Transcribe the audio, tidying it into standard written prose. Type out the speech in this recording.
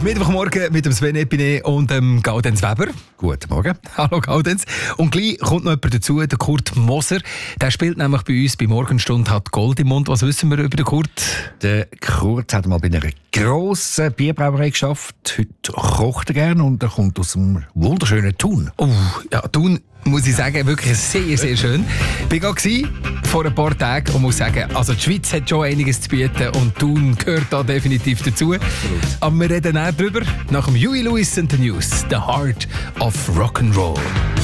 Mittwochmorgen mit dem Sven Epine und dem Gaudenz Weber. Guten Morgen. Hallo Gaudenz. Und gleich kommt noch jemand dazu, der Kurt Moser. Der spielt nämlich bei uns bei Morgenstunde, hat Gold im Mund. Was wissen wir über den Kurt? Der Kurt hat mal bei einer grossen Bierbrauerei geschafft. Heute kocht er gerne und er kommt aus einem wunderschönen Thun. Oh, ja, Thun, muss ich sagen, wirklich sehr, sehr schön. Ich war vor ein paar Tagen und muss sagen, also die Schweiz hat schon einiges zu bieten und Thun gehört da definitiv dazu. Absolut. Aber wir reden auch drüber nach dem Huey Lewis and the News, The Heart of Rock'n'Roll.